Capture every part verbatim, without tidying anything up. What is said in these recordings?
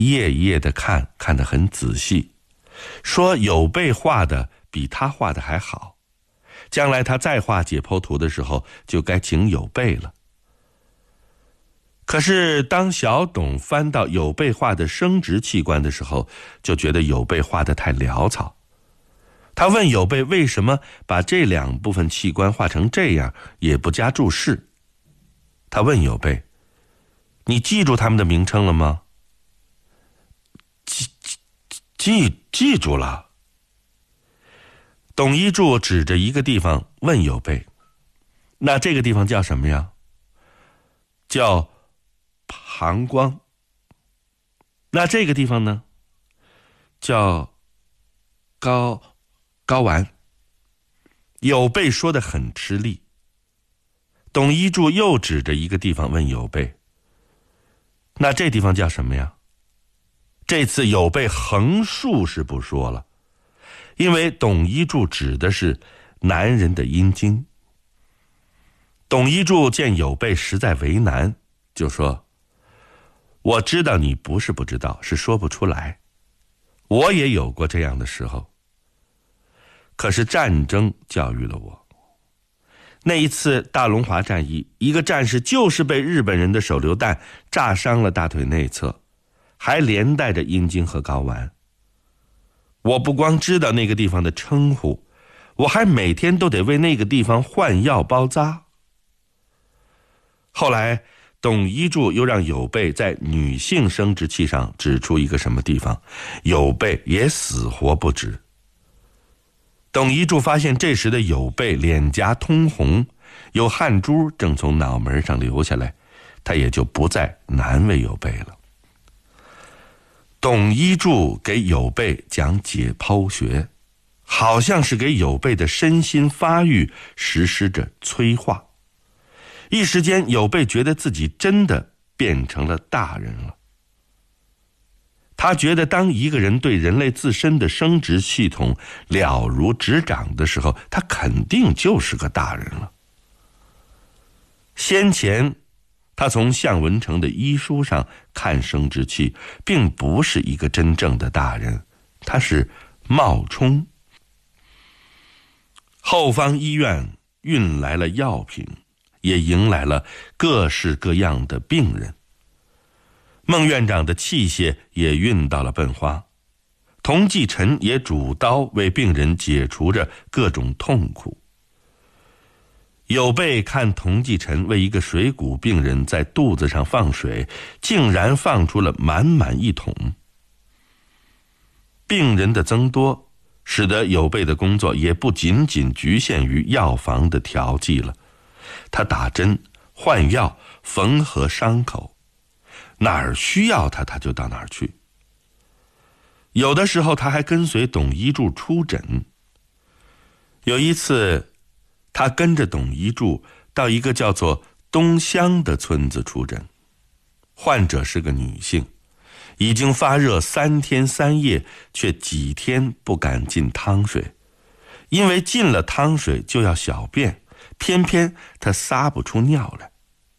一页一页的看，看得很仔细，说有备画的比他画的还好，将来他再画解剖图的时候就该请有备了。可是当小董翻到有备画的生殖器官的时候，就觉得有备画得太潦草。他问有备为什么把这两部分器官画成这样，也不加注释。他问有备，你记住他们的名称了吗？记记记住了。董一柱指着一个地方问有备，那这个地方叫什么呀？叫膀胱。那这个地方呢？叫睾睾丸。有备说得很吃力。董一柱又指着一个地方问有备，那这地方叫什么呀？这次有备横竖是不说了，因为董一柱指的是男人的阴茎。董一柱见有备实在为难，就说，我知道你不是不知道，是说不出来，我也有过这样的时候，可是战争教育了我。那一次大龙华战役，一个战士就是被日本人的手榴弹炸伤了大腿内侧，还连带着阴茎和睾丸。我不光知道那个地方的称呼，我还每天都得为那个地方换药包扎。后来董一柱又让有备在女性生殖器上指出一个什么地方，有备也死活不指。董一柱发现这时的有备脸颊通红，有汗珠正从脑门上流下来，他也就不再难为有备了。董一柱给有备讲解剖学，好像是给有备的身心发育实施着催化。一时间有备觉得自己真的变成了大人了。他觉得当一个人对人类自身的生殖系统了如指掌的时候，他肯定就是个大人了。先前他从向文成的医书上看生殖器，并不是一个真正的大人，他是冒充。后方医院运来了药品，也迎来了各式各样的病人。孟院长的器械也运到了笨花，童继臣也主刀为病人解除着各种痛苦。有备看童继臣为一个水谷病人在肚子上放水，竟然放出了满满一桶。病人的增多，使得有备的工作也不仅仅局限于药房的调剂了，他打针、换药、缝合伤口，哪儿需要他他就到哪儿去。有的时候他还跟随董一柱出诊。有一次他跟着董一柱到一个叫做东乡的村子出诊，患者是个女性，已经发热三天三夜，却几天不敢进汤水，因为进了汤水就要小便，偏偏她撒不出尿来。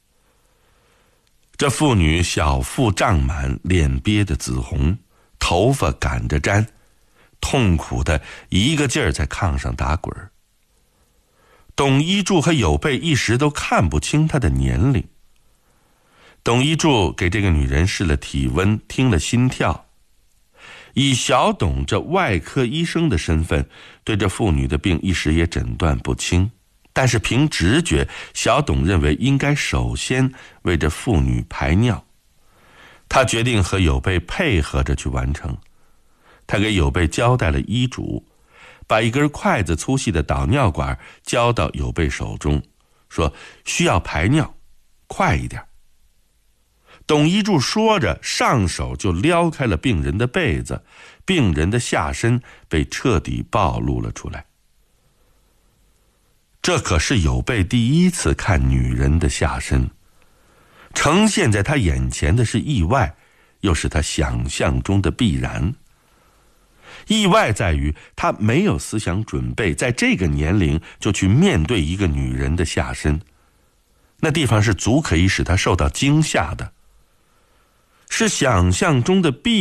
这妇女小腹胀满，脸憋得紫红，头发赶着粘，痛苦的一个劲儿在炕上打滚。董一柱和有备一时都看不清她的年龄。董一柱给这个女人试了体温，听了心跳。以小董这外科医生的身份，对这妇女的病一时也诊断不清，但是凭直觉，小董认为应该首先为这妇女排尿。他决定和有备配合着去完成。他给有备交代了医嘱，把一根筷子粗细的导尿管交到有备手中，说需要排尿，快一点。董一柱说着，上手就撩开了病人的被子，病人的下身被彻底暴露了出来。这可是有备第一次看女人的下身，呈现在他眼前的是意外，又是他想象中的必然。意外在于他没有思想准备，在这个年龄就去面对一个女人的下身，那地方是足可以使他受到惊吓的。 是想象中的必